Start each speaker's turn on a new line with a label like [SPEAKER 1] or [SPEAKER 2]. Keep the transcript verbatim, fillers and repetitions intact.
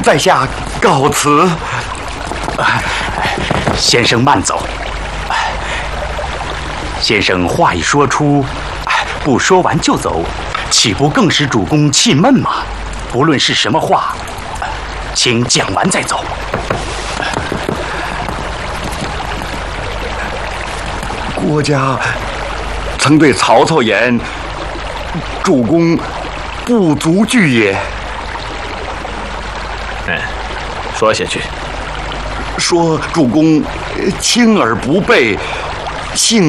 [SPEAKER 1] 在下告辞。
[SPEAKER 2] 先生慢走。先生话一说出，不说完就走，岂不更使主公气闷吗？不论是什么话，请讲完再走。
[SPEAKER 1] 国家曾对曹操言：“主公不足惧也。”
[SPEAKER 3] 嗯，说下去。
[SPEAKER 1] 说主公轻而不备，性